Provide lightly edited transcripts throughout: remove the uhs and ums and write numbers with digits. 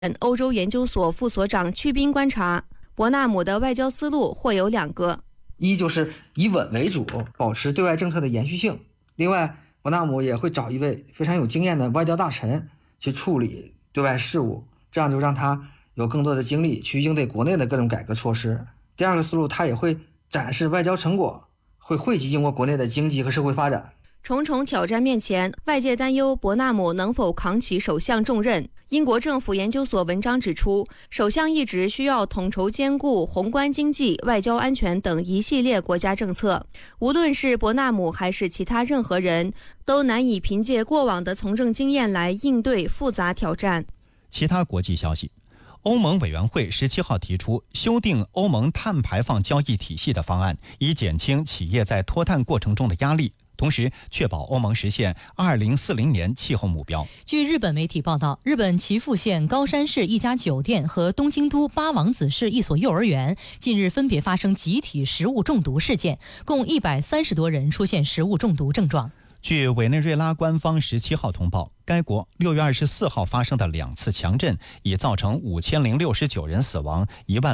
欧洲研究所副所长屈斌观察，伯纳姆的外交思路或有2个： 一就是以稳为主，保持对外政策的延续性；另外，伯纳姆也会找一位非常有经验的外交大臣去处理对外事务，这样就让他有更多的精力去应对国内的各种改革措施。第2个思路，他也会展示外交成果，会惠及英国国内的经济和社会发展。 重重挑战面前，外界担忧伯纳姆能否扛起首相重任。英国政府研究所文章指出，首相一职需要统筹兼顾宏观经济、外交安全等一系列国家政策。无论是伯纳姆还是其他任何人，都难以凭借过往的从政经验来应对复杂挑战。 其他国际消息，欧盟委员会17号提出修订欧盟碳排放交易体系的方案，以减轻企业在脱碳过程中的压力，同时确保欧盟实现2040年气候目标。 据日本媒体报道，日本岐阜县高山市一家酒店和东京都八王子市一所幼儿园近日分别发生集体食物中毒事件，共130多人出现食物中毒症状。 据委内瑞拉官方17号通报，该国6月24号发生的2次强震已造成5069人死亡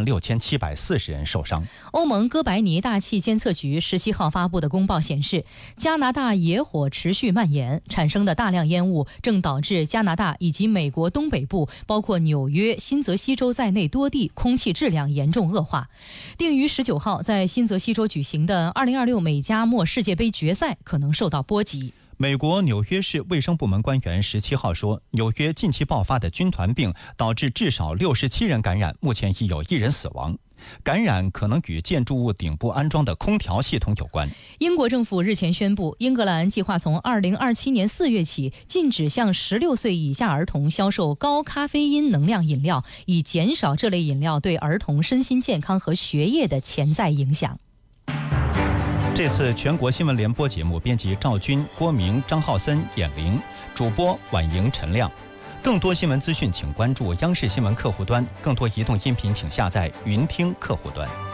，16740人受伤。 欧盟哥白尼大气监测局17号发布的公报显示，加拿大野火持续蔓延，产生的大量烟雾正导致加拿大以及美国东北部，包括纽约、新泽西州在内多地空气质量严重恶化。定于19号在新泽西州举行的2026美加墨世界杯决赛可能受到波及。 美国纽约市卫生部门官员17号说，纽约近期爆发的军团病导致至少67人感染，目前已有1人死亡。感染可能与建筑物顶部安装的空调系统有关。 英国政府日前宣布，英格兰计划从2027年4月起禁止向16岁以下儿童销售高咖啡因能量饮料，以减少这类饮料对儿童身心健康和学业的潜在影响。 这次全国新闻联播节目编辑赵军、郭明、张浩森、闫玲，主播婉莹、陈亮。更多新闻资讯请关注央视新闻客户端，更多移动音频请下载云听客户端。